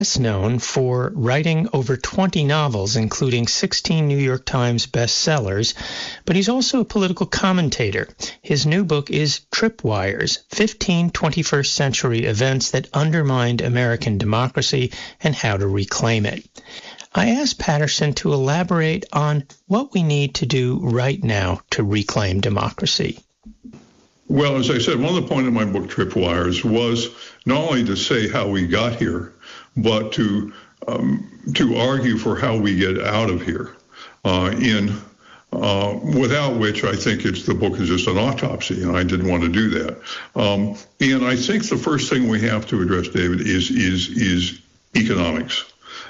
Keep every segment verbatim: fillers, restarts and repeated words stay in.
Is known for writing over twenty novels, including sixteen New York Times bestsellers, but he's also a political commentator. His new book is Tripwires, fifteen twenty-first century events that undermined American democracy and how to reclaim it. I asked Patterson to elaborate on what we need to do right now to reclaim democracy. Well, as I said, one of the points of my book, Tripwires, was not only to say how we got here, but to um, to argue for how we get out of here. Uh, in uh, without which, I think it's the book is just an autopsy, and I didn't want to do that. Um, and I think the first thing we have to address, David, is is is economics.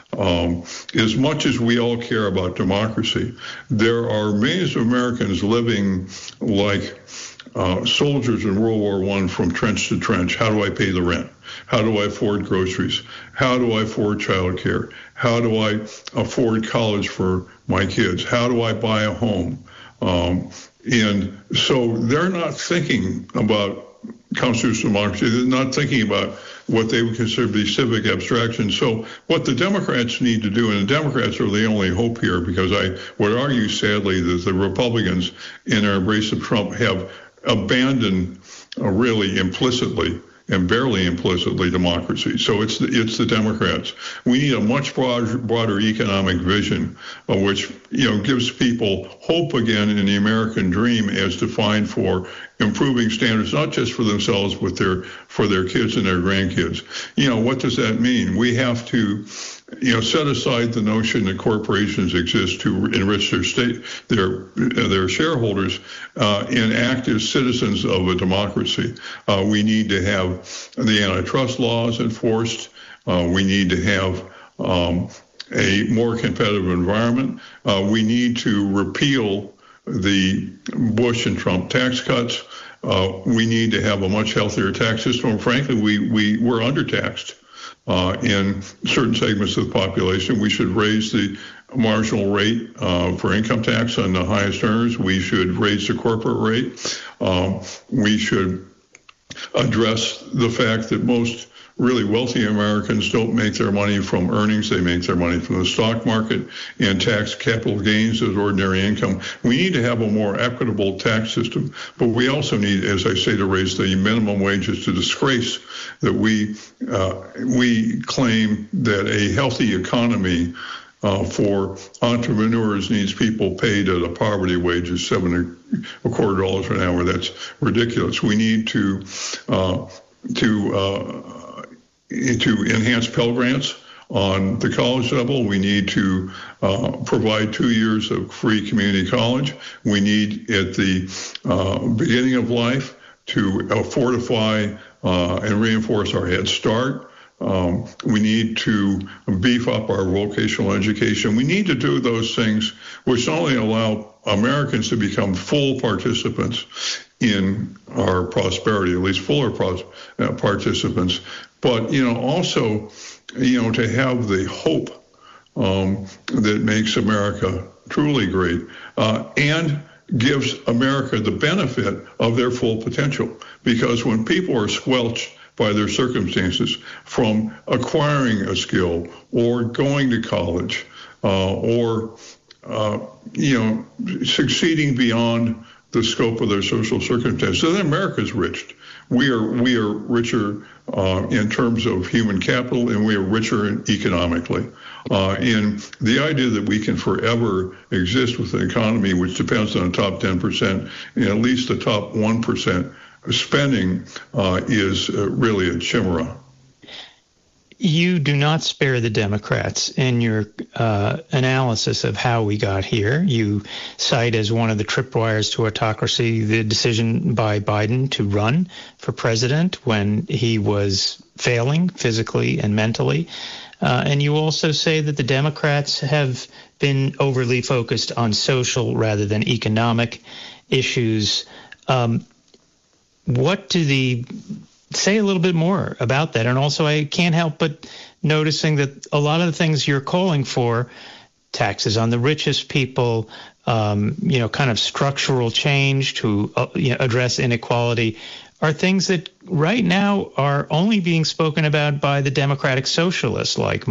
Um, as much as we all care about democracy, there are millions of Americans living like uh, soldiers in World War One from trench to trench. How do I pay the rent? How do I afford groceries? How do I afford childcare? How do I afford college for my kids? How do I buy a home? Um, and so they're not thinking about constitutional democracy. They're not thinking about what they would consider to be civic abstraction. So what the Democrats need to do, and the Democrats are the only hope here, because I would argue, sadly, that the Republicans, in their embrace of Trump, have abandoned uh, really implicitly and barely implicitly democracy. So it's the, it's the Democrats. We need a much broader, broader economic vision, uh, which you know gives people hope again in the American dream as defined for improving standards, not just for themselves, but their for their kids and their grandkids. You know, what does that mean? We have to, you know, set aside the notion that corporations exist to enrich their state, their their shareholders, uh, and act as citizens of a democracy. Uh, we need to have the antitrust laws enforced. Uh, we need to have um, a more competitive environment. Uh, we need to repeal the Bush and Trump tax cuts. Uh, we need to have a much healthier tax system. And frankly, we, we, we're undertaxed uh, in certain segments of the population. We should raise the marginal rate uh, for income tax on the highest earners. We should raise the corporate rate. Um, we should address the fact that most really wealthy Americans don't make their money from earnings. They make their money from the stock market and tax capital gains as ordinary income. We need to have a more equitable tax system, but we also need, as I say, to raise the minimum wages. To disgrace that we uh, we claim that a healthy economy uh, for entrepreneurs needs people paid at a poverty wage of seven and a quarter dollars an hour. That's ridiculous. We need to uh, to uh, to enhance Pell Grants on the college level. We need to uh, provide two years of free community college. We need, at the uh, beginning of life, to uh, fortify uh, and reinforce our Head Start. Um, we need to beef up our vocational education. We need to do those things which not only allow Americans to become full participants in our prosperity, at least fuller pros- uh, participants, but, you know, also, you know, to have the hope um, that makes America truly great uh, and gives America the benefit of their full potential. Because when people are squelched by their circumstances from acquiring a skill or going to college uh, or, uh, you know, succeeding beyond the scope of their social circumstances, then America's rich. We are we are richer uh, in terms of human capital, and we are richer economically. Uh, and the idea that we can forever exist with an economy which depends on the top ten percent and at least the top one percent spending uh, is uh, really a chimera. You do not spare the Democrats in your uh, analysis of how we got here. You cite as one of the tripwires to autocracy the decision by Biden to run for president when he was failing physically and mentally. Uh, and you also say that the Democrats have been overly focused on social rather than economic issues. Um, what do the Say a little bit more about that. And also, I can't help but noticing that a lot of the things you're calling for, taxes on the richest people, um, you know, kind of structural change to uh, you know, address inequality, are things that right now are only being spoken about by the democratic socialists like